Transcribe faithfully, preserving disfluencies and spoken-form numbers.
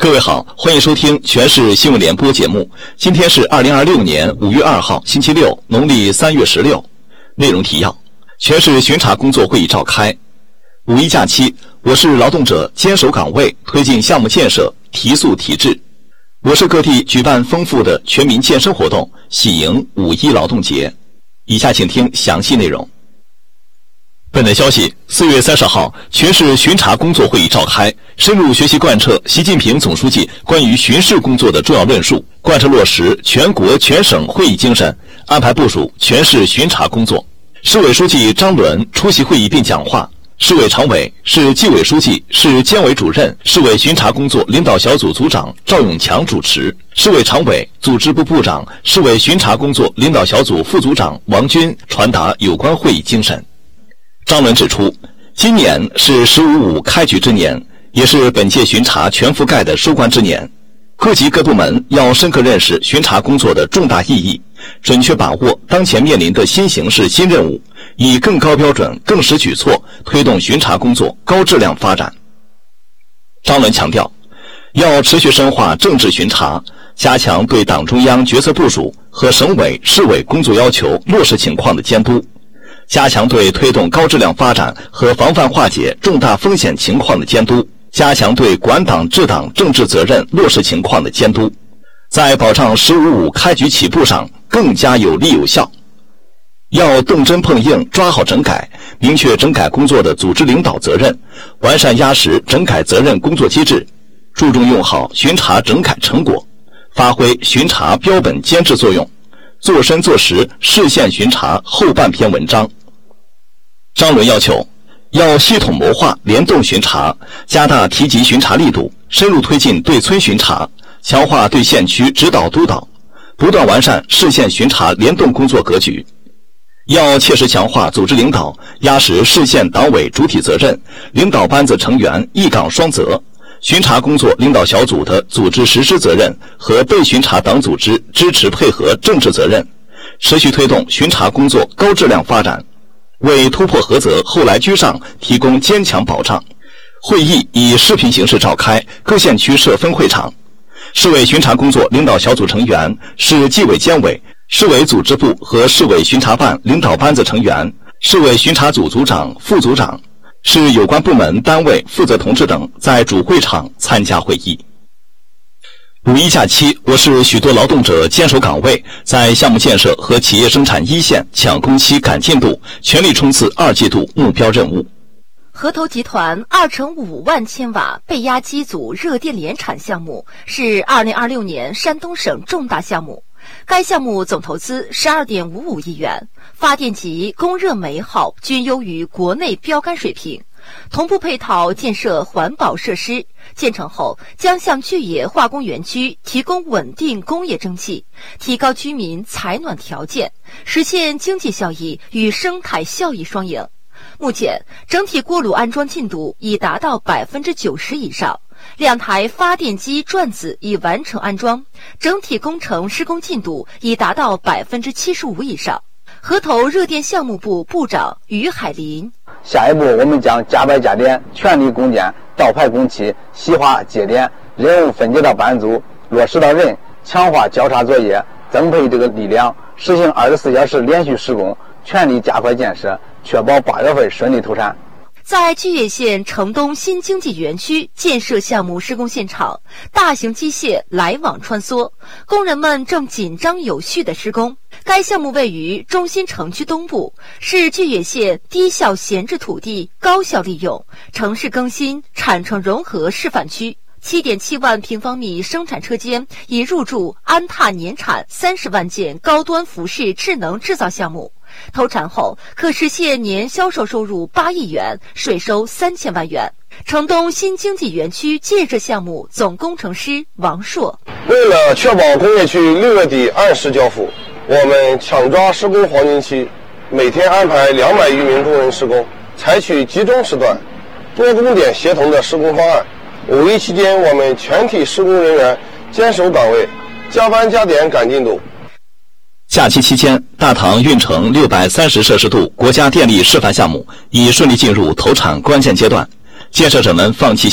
各位好，欢迎收听全市新闻联播节目。今天是二零二六年五月二号，星期六，农历三月十六。内容提要：全市巡查工作会议召开。五一假期，我市劳动者坚守岗位，推进项目建设，提速提质。我市各地举办丰富的全民健身活动，喜迎五一劳动节。以下请听详细内容。本台消息，四月三十号，全市巡查工作会议召开，深入学习贯彻习近平总书记关于巡视工作的重要论述，贯彻落实全国全省会议精神，安排部署全市巡查工作。市委书记张伦出席会议并讲话。市委常委、市纪委书记、市监委主任、市委巡查工作领导小组组长赵永强主持，市委常委、组织部部长、市委巡查工作领导小组副组长王军传达有关会议精神。张伦指出，今年是“十五五”开局之年，也是本届巡查全覆盖的收官之年。各级各部门要深刻认识巡查工作的重大意义，准确把握当前面临的新形势新任务，以更高标准、更实举措推动巡查工作高质量发展。张伦强调，要持续深化政治巡查，加强对党中央决策部署和省委、市委工作要求落实情况的监督，加强对推动高质量发展和防范化解重大风险情况的监督，加强对管党治党政治责任落实情况的监督，在保障“十五五”开局起步上更加有力有效。要动真碰硬，抓好整改，明确整改工作的组织领导责任，完善压实整改责任工作机制，注重用好巡查整改成果，发挥巡查标本监制作用，做深做实市县巡查后半篇文章。张伦要求，要系统谋划联动巡查，加大提级巡查力度，深入推进对村巡查，强化对县区指导督导，不断完善市县巡查联动工作格局。要切实强化组织领导，压实市县党委主体责任，领导班子成员一岗双责，巡查工作领导小组的组织实施责任和被巡查党组织支持配合政治责任，持续推动巡查工作高质量发展，为突破核责、后来居上提供坚强保障。会议以视频形式召开，各县区设分会场。市委巡查工作领导小组成员、市纪委监委、市委组织部和市委巡查办领导班子成员、市委巡查组组长、副组长、市有关部门单位负责同志等在主会场参加会议。五一假期，我市许多劳动者坚守岗位，在项目建设和企业生产一线抢工期赶进度，全力冲刺二季度目标任务。 河头集团二乘五万千瓦背压机组热电联产项目是二零二六年山东省重大项目，该项目总投资十二点五五亿元，发电及供热煤耗均优于国内标杆水平。同步配套建设环保设施，建成后将向巨野化工园区提供稳定工业蒸汽，提高居民采暖条件，实现经济效益与生态效益双赢。目前整体锅炉安装进度已达到百分之九十以上，两台发电机转子已完成安装，整体工程施工进度已达到百分之七十五以上。河头热电项目部部长于海林： 下一步，我们将加班加点，全力攻坚倒排工期、细化节点，任务分解到班组，落实到人，强化交叉作业，增配这个力量，实行二十四小时连续施工，全力加快建设，确保八月份顺利投产。 在巨野县城东新经济园区建设项目施工现场，大型机械来往穿梭，工人们正紧张有序地施工。该项目位于中心城区东部，是巨野县低效闲置土地高效利用、城市更新、产城融合示范区。七点七万平方米生产车间已入驻安踏年产三十万件高端服饰智能制造项目，投产后可实现年销售收入八亿元，税收三千万元。城东新经济园区建设项目总工程师王硕： 为了确保工业区六月底按时交付，我们抢抓施工黄金期，每天安排两百余名工人施工，采取集中时段、多工点协同的施工方案。五一期间，我们全体施工人员坚守岗位，加班加点赶进度。 假期期间，大唐运城六百三十摄氏度国家电力示范项目已顺利进入投产关键阶段，建设者们放弃